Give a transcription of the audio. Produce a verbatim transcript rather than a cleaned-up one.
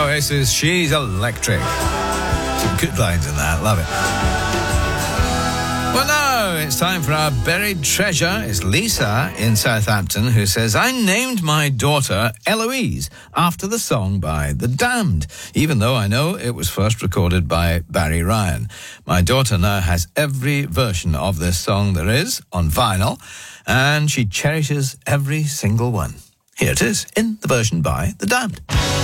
Oasis, She's Electric. Some good lines in that, love it. Well, now it's time for our buried treasure. It's Lisa in Southampton who says, I named my daughter Eloise after the song by The Damned, even though I know it was first recorded by Barry Ryan. My daughter now has every version of this song there is on vinyl, and she cherishes every single one. Here it is, in the version by The Damned.